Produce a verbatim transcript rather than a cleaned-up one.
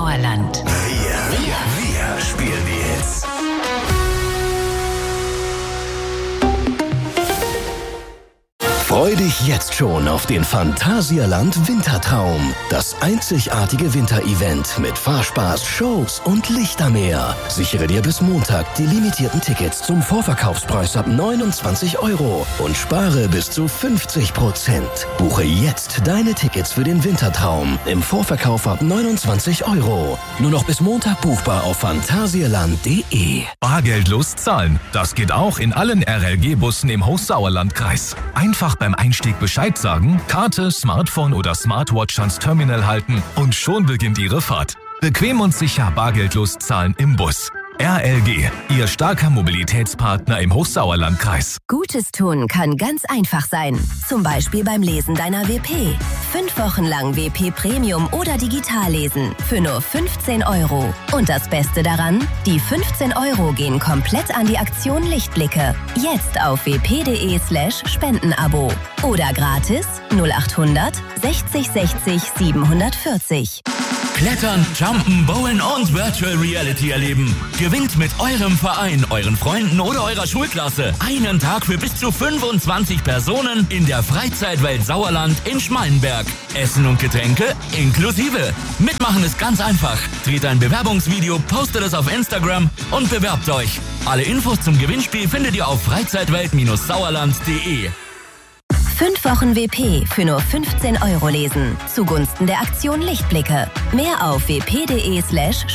Sauerland. Wir, wir, wir spielen die Hits. Freu dich jetzt schon auf den Phantasialand Wintertraum. Das einzigartige Winterevent mit Fahrspaß, Shows und Lichtermeer. Sichere dir bis Montag die limitierten Tickets zum Vorverkaufspreis ab neunundzwanzig Euro und spare bis zu fünfzig Prozent. Buche jetzt deine Tickets für den Wintertraum im Vorverkauf ab neunundzwanzig Euro. Nur noch bis Montag buchbar auf phantasialand punkt de. Bargeldlos zahlen. Das geht auch in allen R L G-Bussen im Hochsauerlandkreis. Einfach beim Einstieg Bescheid sagen, Karte, Smartphone oder Smartwatch ans Terminal halten und schon beginnt Ihre Fahrt. Bequem und sicher bargeldlos zahlen im Bus. R L G, Ihr starker Mobilitätspartner im Hochsauerlandkreis. Gutes tun kann ganz einfach sein. Zum Beispiel beim Lesen deiner W P. Fünf Wochen lang W P Premium oder digital lesen für nur fünfzehn Euro. Und das Beste daran? Die fünfzehn Euro gehen komplett an die Aktion Lichtblicke. Jetzt auf wp.de slash Spendenabo. Oder gratis null achthundert sechzig sechzig siebenhundertvierzig. Klettern, Jumpen, Bowlen und Virtual Reality erleben. Gewinnt mit eurem Verein, euren Freunden oder eurer Schulklasse einen Tag für bis zu fünfundzwanzig Personen in der Freizeitwelt Sauerland in Schmallenberg. Essen und Getränke inklusive. Mitmachen ist ganz einfach. Dreht ein Bewerbungsvideo, postet es auf Instagram und bewerbt euch. Alle Infos zum Gewinnspiel findet ihr auf freizeitwelt sauerland punkt de. Fünf Wochen W P für nur fünfzehn Euro lesen. Zugunsten der Aktion Lichtblicke. Mehr auf wp.de slash